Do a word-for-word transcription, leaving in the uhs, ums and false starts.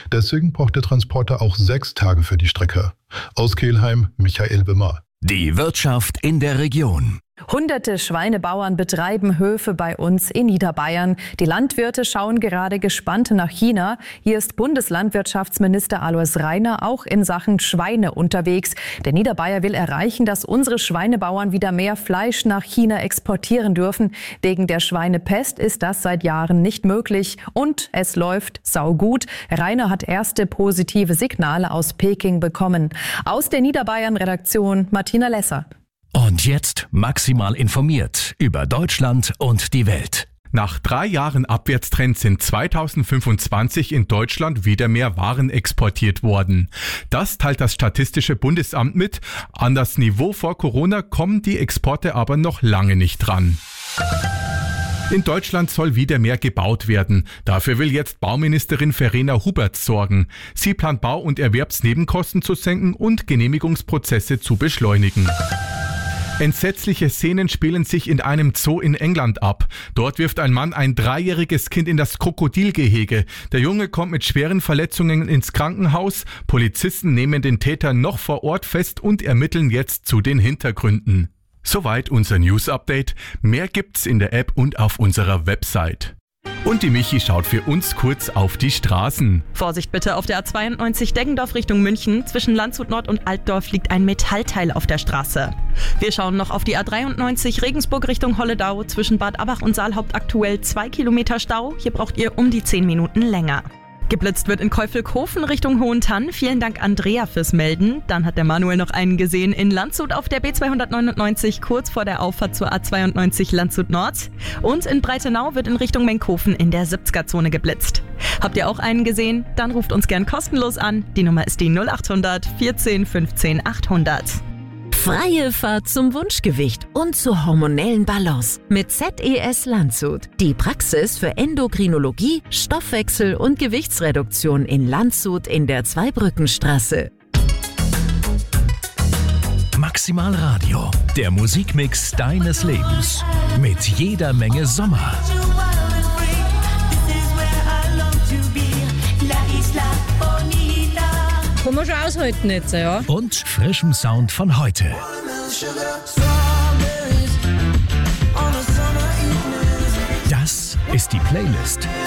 Deswegen braucht der Transporter auch sechs Tage für die Strecke. Aus Kelheim, Michael Wimmer. Die Wirtschaft in der Region. Hunderte Schweinebauern betreiben Höfe bei uns in Niederbayern. Die Landwirte schauen gerade gespannt nach China. Hier ist Bundeslandwirtschaftsminister Alois Rainer auch in Sachen Schweine unterwegs. Der Niederbayer will erreichen, dass unsere Schweinebauern wieder mehr Fleisch nach China exportieren dürfen. Wegen der Schweinepest ist das seit Jahren nicht möglich. Und es läuft saugut. Rainer hat erste positive Signale aus Peking bekommen. Aus der Niederbayern-Redaktion Martina Lesser. Und jetzt maximal informiert über Deutschland und die Welt. Nach drei Jahren Abwärtstrend sind zweitausendfünfundzwanzig in Deutschland wieder mehr Waren exportiert worden. Das teilt das Statistische Bundesamt mit. An das Niveau vor Corona kommen die Exporte aber noch lange nicht dran. In Deutschland soll wieder mehr gebaut werden. Dafür will jetzt Bauministerin Verena Huberts sorgen. Sie plant Bau- und Erwerbsnebenkosten zu senken und Genehmigungsprozesse zu beschleunigen. Entsetzliche Szenen spielen sich in einem Zoo in England ab. Dort wirft ein Mann ein dreijähriges Kind in das Krokodilgehege. Der Junge kommt mit schweren Verletzungen ins Krankenhaus. Polizisten nehmen den Täter noch vor Ort fest und ermitteln jetzt zu den Hintergründen. Soweit unser News-Update. Mehr gibt's in der App und auf unserer Website. Und die Michi schaut für uns kurz auf die Straßen. Vorsicht bitte auf der A zweiundneunzig Deggendorf Richtung München. Zwischen Landshut Nord und Altdorf liegt ein Metallteil auf der Straße. Wir schauen noch auf die A dreiundneunzig Regensburg Richtung Holledau. Zwischen Bad Abach und Saalhaupt aktuell zwei Kilometer Stau. Hier braucht ihr um die zehn Minuten länger. Geblitzt wird in Käufelkofen Richtung Hohentann. Vielen Dank Andrea fürs Melden. Dann hat der Manuel noch einen gesehen in Landshut auf der B zweihundertneunundneunzig kurz vor der Auffahrt zur A zweiundneunzig Landshut Nord. Und in Breitenau wird in Richtung Menkhofen in der siebziger-Zone geblitzt. Habt ihr auch einen gesehen? Dann ruft uns gern kostenlos an. Die Nummer ist die null achthundert vierzehn fünfzehn achthundert. Freie Fahrt zum Wunschgewicht und zur hormonellen Balance mit Z E S Landshut. Die Praxis für Endokrinologie, Stoffwechsel und Gewichtsreduktion in Landshut in der Zweibrückenstraße. Maximal Radio, der Musikmix deines Lebens. Mit jeder Menge Sommer. Kann man schon aushalten jetzt, ja. Und frischem Sound von heute. Das ist die Playlist